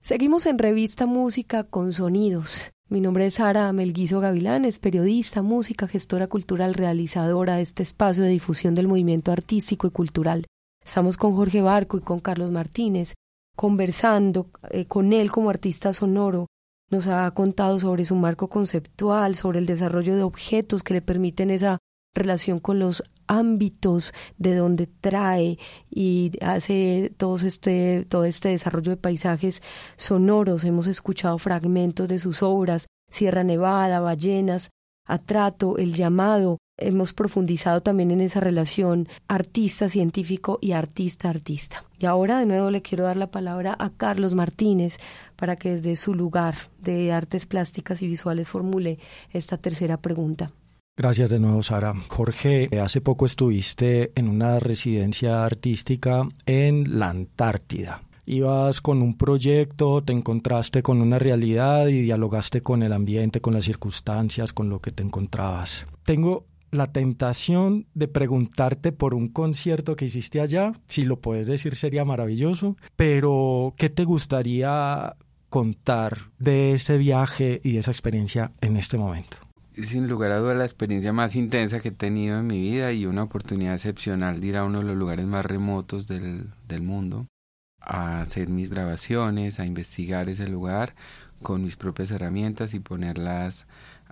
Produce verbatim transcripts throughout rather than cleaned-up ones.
Seguimos en Revista Música con Sonidos. Mi nombre es Sara Melguizo Gavilán, es periodista, música, gestora cultural, realizadora de este espacio de difusión del movimiento artístico y cultural. Estamos con Jorge Barco y con Carlos Martínez, conversando eh, con él como artista sonoro. Nos ha contado sobre su marco conceptual, sobre el desarrollo de objetos que le permiten esa relación con los ámbitos de donde trae y hace todo este, todo este desarrollo de paisajes sonoros. Hemos escuchado fragmentos de sus obras, Sierra Nevada, Ballenas, Atrato, El Llamado. Hemos profundizado también en esa relación artista-científico y artista-artista. Y ahora de nuevo le quiero dar la palabra a Carlos Martínez para que desde su lugar de artes plásticas y visuales formule esta tercera pregunta. Gracias de nuevo, Sara. Jorge, hace poco estuviste en una residencia artística en la Antártida. Ibas con un proyecto, te encontraste con una realidad y dialogaste con el ambiente, con las circunstancias, con lo que te encontrabas. Tengo la tentación de preguntarte por un concierto que hiciste allá. Si lo puedes decir sería maravilloso, pero ¿qué te gustaría contar de ese viaje y de esa experiencia en este momento? Sin lugar a dudas la experiencia más intensa que he tenido en mi vida y una oportunidad excepcional de ir a uno de los lugares más remotos del, del mundo a hacer mis grabaciones, a investigar ese lugar con mis propias herramientas y ponerlas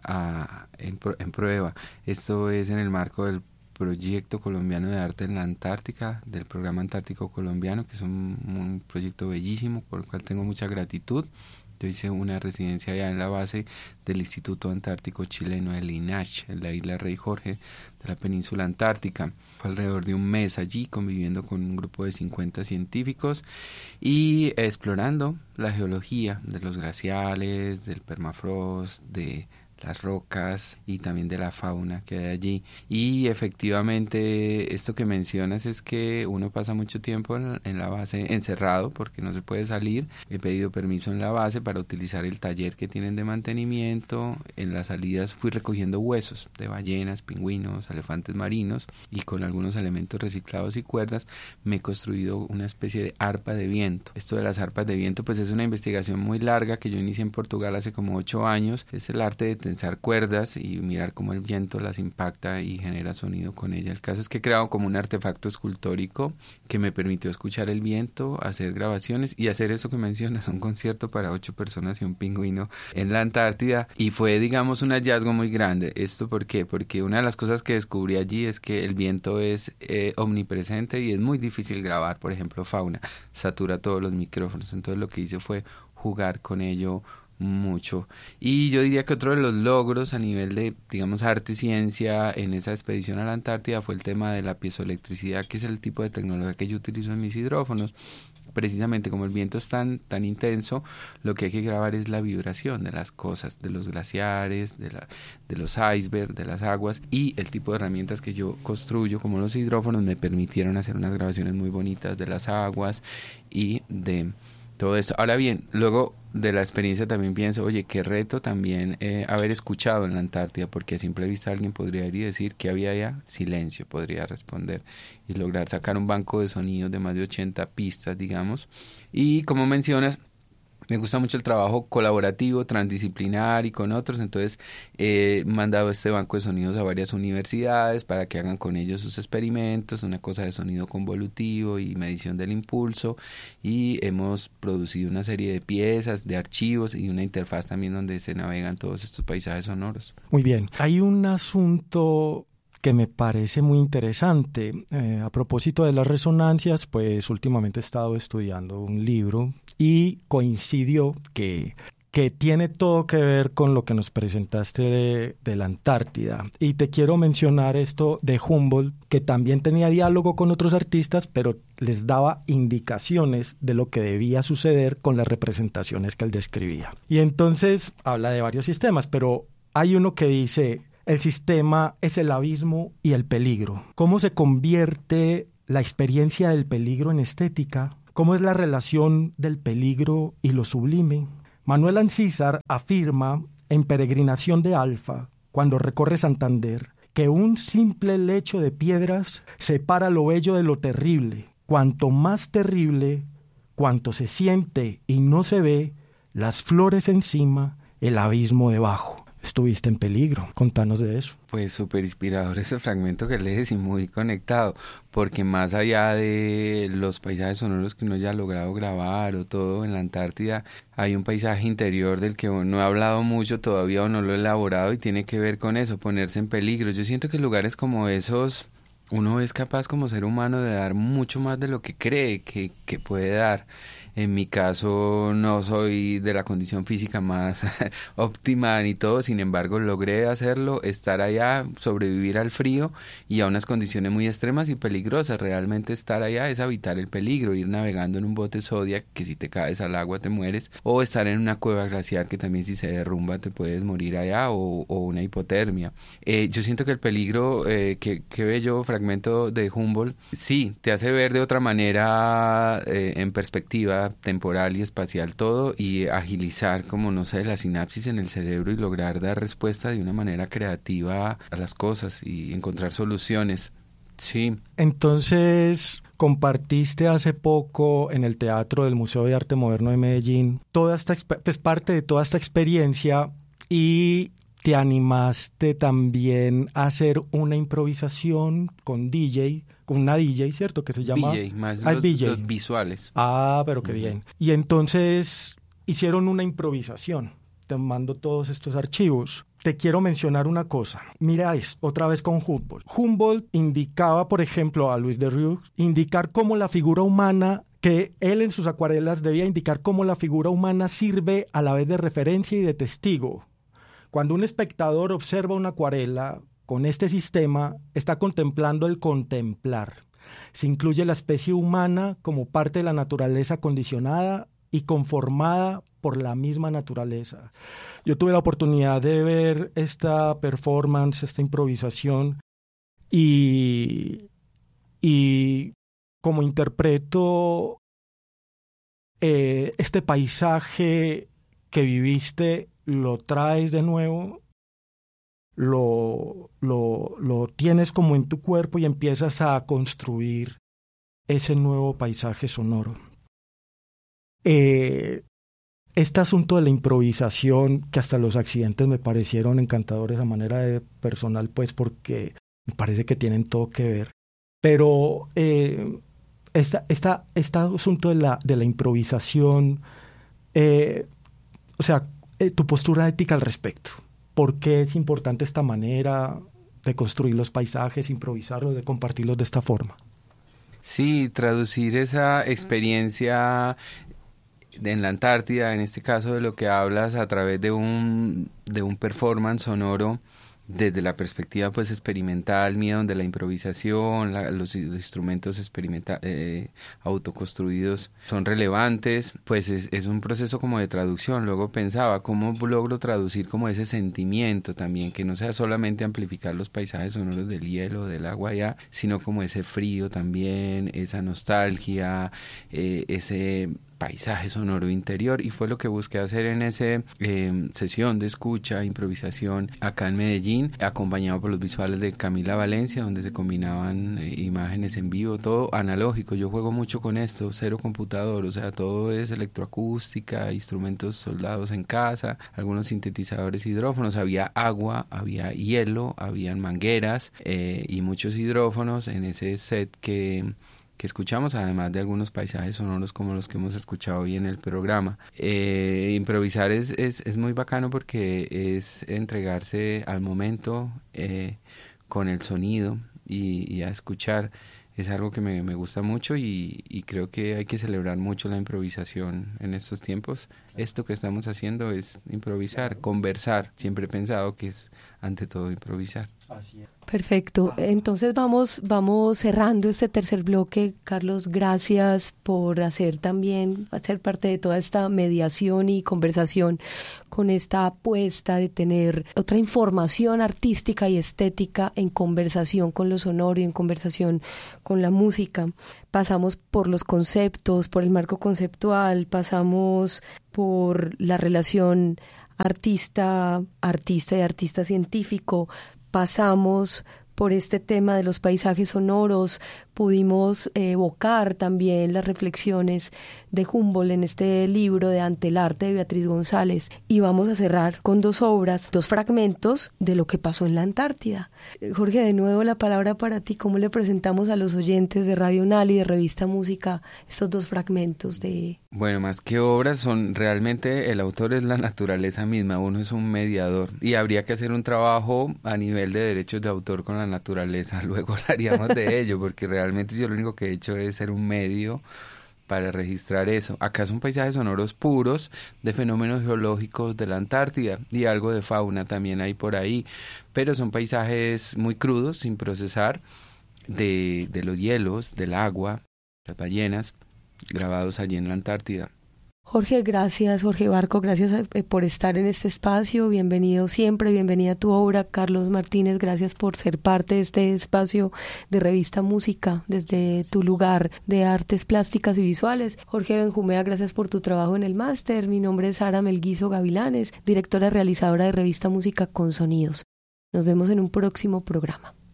a, en, en prueba. Esto es en el marco del Proyecto Colombiano de Arte en la Antártica, del Programa Antártico Colombiano, que es un, un proyecto bellísimo por el cual tengo mucha gratitud. Yo hice una residencia allá en la base del Instituto Antártico Chileno del I N A C H, en la isla Rey Jorge de la península antártica. Fue alrededor de un mes allí conviviendo con un grupo de cincuenta científicos y explorando la geología de los glaciares, del permafrost, de las rocas y también de la fauna que hay allí. Y efectivamente esto que mencionas es que uno pasa mucho tiempo en, en la base encerrado porque no se puede salir. He pedido permiso en la base para utilizar el taller que tienen de mantenimiento. En las salidas fui recogiendo huesos de ballenas, pingüinos, elefantes marinos y con algunos elementos reciclados y cuerdas me he construido una especie de arpa de viento. Esto de las arpas de viento pues es una investigación muy larga que yo inicié en Portugal hace como ocho años. Es el arte de tensar cuerdas y mirar cómo el viento las impacta y genera sonido con ella. El caso es que he creado como un artefacto escultórico que me permitió escuchar el viento, hacer grabaciones y hacer eso que mencionas, un concierto para ocho personas y un pingüino en la Antártida, y fue digamos un hallazgo muy grande. ¿Esto por qué? Porque una de las cosas que descubrí allí es que el viento es eh, omnipresente y es muy difícil grabar, por ejemplo, fauna, satura todos los micrófonos. Entonces lo que hice fue jugar con ello mucho. Y yo diría que otro de los logros a nivel de, digamos, arte y ciencia en esa expedición a la Antártida fue el tema de la piezoelectricidad, que es el tipo de tecnología que yo utilizo en mis hidrófonos. Precisamente como el viento es tan, tan intenso, lo que hay que grabar es la vibración de las cosas, de los glaciares, de, la, de los icebergs, de las aguas, y el tipo de herramientas que yo construyo, como los hidrófonos, me permitieron hacer unas grabaciones muy bonitas de las aguas y de todo esto. Ahora bien, luego de la experiencia también pienso, oye, qué reto también eh, haber escuchado en la Antártida, porque a simple vista alguien podría ir y decir que había allá silencio, podría responder y lograr sacar un banco de sonidos de más de ochenta pistas, digamos. Y como mencionas, me gusta mucho el trabajo colaborativo, transdisciplinar y con otros, entonces he mandado este banco de sonidos a varias universidades para que hagan con ellos sus experimentos, una cosa de sonido convolutivo y medición del impulso, y hemos producido una serie de piezas, de archivos y una interfaz también donde se navegan todos estos paisajes sonoros. Muy bien, hay un asunto que me parece muy interesante. Eh, a propósito de las resonancias, pues últimamente he estado estudiando un libro y coincidió que, que tiene todo que ver con lo que nos presentaste de, de la Antártida. Y te quiero mencionar esto de Humboldt, que también tenía diálogo con otros artistas, pero les daba indicaciones de lo que debía suceder con las representaciones que él describía. Y entonces habla de varios sistemas, pero hay uno que dice: el sistema es el abismo y el peligro. ¿Cómo se convierte la experiencia del peligro en estética? ¿Cómo es la relación del peligro y lo sublime? Manuel Ancísar afirma en Peregrinación de Alfa, cuando recorre Santander, que un simple lecho de piedras separa lo bello de lo terrible. Cuanto más terrible, cuanto se siente y no se ve, las flores encima, el abismo debajo. Estuviste en peligro, contanos de eso. Pues súper inspirador ese fragmento que lees y muy conectado, porque más allá de los paisajes sonoros que uno ya ha logrado grabar o todo en la Antártida, hay un paisaje interior del que no he hablado mucho todavía o no lo he elaborado y tiene que ver con eso, ponerse en peligro. Yo siento que lugares como esos uno es capaz como ser humano de dar mucho más de lo que cree que, que puede dar. En mi caso no soy de la condición física más óptima ni todo, sin embargo logré hacerlo, estar allá, sobrevivir al frío y a unas condiciones muy extremas y peligrosas. Realmente estar allá es evitar el peligro, ir navegando en un bote Zodiac que si te caes al agua te mueres, o estar en una cueva glaciar que también si se derrumba te puedes morir allá, o, o una hipotermia. Eh, yo siento que el peligro, eh, que, que bello fragmento de Humboldt, sí, te hace ver de otra manera, eh, en perspectiva temporal y espacial todo, y agilizar como no sé la sinapsis en el cerebro y lograr dar respuesta de una manera creativa a las cosas y encontrar soluciones. Sí. Entonces compartiste hace poco en el Teatro del Museo de Arte Moderno de Medellín toda esta pues parte de toda esta experiencia y te animaste también a hacer una improvisación con D J, con una D J, ¿cierto? Que se llama... V J, más ah, los, V J. los visuales. Ah, pero qué uh-huh. bien. Y entonces hicieron una improvisación, tomando todos estos archivos. Te quiero mencionar una cosa. Mira esto, otra vez con Humboldt. Humboldt indicaba, por ejemplo, a Louis de Rieux, indicar cómo la figura humana, que él en sus acuarelas debía indicar cómo la figura humana sirve a la vez de referencia y de testigo. Cuando un espectador observa una acuarela con este sistema, está contemplando el contemplar. Se incluye la especie humana como parte de la naturaleza condicionada y conformada por la misma naturaleza. Yo tuve la oportunidad de ver esta performance, esta improvisación, y, y como interpreto eh, este paisaje que viviste, lo traes de nuevo, lo, lo, lo tienes como en tu cuerpo y empiezas a construir ese nuevo paisaje sonoro. Eh, este asunto de la improvisación, que hasta los accidentes me parecieron encantadores a manera de personal, pues porque me parece que tienen todo que ver. Pero eh, esta, esta, este asunto de la, de la improvisación, eh, o sea, eh, tu postura ética al respecto. ¿Por qué es importante esta manera de construir los paisajes, improvisarlos, de compartirlos de esta forma? Sí, traducir esa experiencia en la Antártida, en este caso de lo que hablas, a través de un, de un performance sonoro, desde la perspectiva pues experimental mía, donde la improvisación, la, los, los instrumentos experimenta, eh, autoconstruidos son relevantes, pues es, es un proceso como de traducción. Luego pensaba, ¿cómo logro traducir como ese sentimiento también? Que no sea solamente amplificar los paisajes sonoros del hielo, del agua allá, sino como ese frío también, esa nostalgia, eh, ese paisaje sonoro interior, y fue lo que busqué hacer en esa eh, sesión de escucha, improvisación acá en Medellín, acompañado por los visuales de Camila Valencia, donde se combinaban eh, imágenes en vivo, todo analógico. Yo juego mucho con esto, cero computador, o sea, todo es electroacústica, instrumentos soldados en casa, algunos sintetizadores, hidrófonos, había agua, había hielo, habían mangueras eh, y muchos hidrófonos en ese set que que escuchamos, además de algunos paisajes sonoros como los que hemos escuchado hoy en el programa. Eh, improvisar es, es, es muy bacano porque es entregarse al momento eh, con el sonido y, y a escuchar. Es algo que me, me gusta mucho y, y creo que hay que celebrar mucho la improvisación en estos tiempos. Esto que estamos haciendo es improvisar, conversar. Siempre he pensado que es ante todo improvisar. Así es. Perfecto. Entonces vamos, vamos cerrando este tercer bloque. Carlos, gracias por hacer también, hacer parte de toda esta mediación y conversación con esta apuesta de tener otra información artística y estética en conversación con lo sonoro y en conversación con la música. Pasamos por los conceptos, por el marco conceptual, pasamos por la relación artista-artista y artista científico, pasamos por este tema de los paisajes sonoros, pudimos evocar también las reflexiones de Humboldt en este libro de Ante el arte de Beatriz González, y vamos a cerrar con dos obras, dos fragmentos de lo que pasó en la Antártida. Jorge, de nuevo la palabra para ti. ¿Cómo le presentamos a los oyentes de Radio Unal y de Revista Música estos dos fragmentos de...? Bueno, más que obras, son realmente el autor es la naturaleza misma, uno es un mediador y habría que hacer un trabajo a nivel de derechos de autor con la naturaleza, luego hablaríamos de ello, porque realmente yo lo único que he hecho es ser un medio para registrar eso. Acá son paisajes sonoros puros de fenómenos geológicos de la Antártida y algo de fauna también hay por ahí, pero son paisajes muy crudos, sin procesar, de, de los hielos, del agua, las ballenas, grabados allí en la Antártida. Jorge, gracias, Jorge Barco, gracias por estar en este espacio, bienvenido siempre, bienvenida a tu obra. Carlos Martínez, gracias por ser parte de este espacio de Revista Música desde tu lugar de artes plásticas y visuales. Jorge Benjumea, gracias por tu trabajo en el máster. Mi nombre es Sara Melguizo Gavilanes, directora realizadora de Revista Música con Sonidos. Nos vemos en un próximo programa.